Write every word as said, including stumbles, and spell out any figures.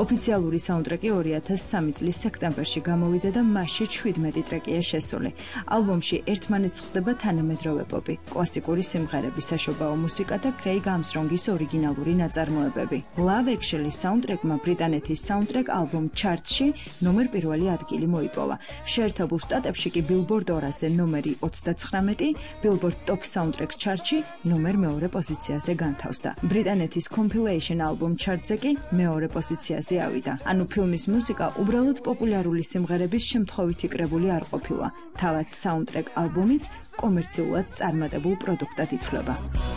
ოფიციალური საუნდტრეკი ორი ათას სამი წლის სექტემბერში გამოვიდა და მასში შვიდმეტი ტრეკია შესული. ალბომში ერთმანეთს ხვდება თანამედროვე პოპი, კლასიკური სიმღერები, საშობაო მუსიკა და კრეიგ ამსტრონგის ორიგინალური ნაწარმოებები. Love Actually საუნდტრეკმა ბრიტანეთის საუნდტრეკ ალბომ ჩარტში ნომერ პირველი ადგილი მოიპოვა. შეერთებულ შტატებში კი Billboard ორასზე ნომერი ოცდაცხრამეტი, Billboard Top Soundtrack ჩარტში ნომერ მეორე პოზიციაზე განთავსდა. ბრიტანეთის Compilation ალბომ ჩარტზე კი მეორე პოზიციაზე ავიდა. ანუ ფილმის მუსიკა უბრალოდ პოპულარული სიმღერების შემთხვევითი კრებული არ ყოფილა. თავად საუნდტრეკ ალბომიც კომერციულად წარმატებულ პროდუქტად ითვლება.